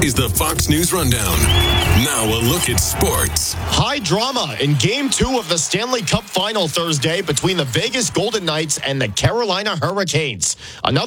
is the Fox News Rundown. Now a look at sports. High drama in Game 2 of the Stanley Cup Final Thursday between the Vegas Golden Knights and the Carolina Hurricanes. Another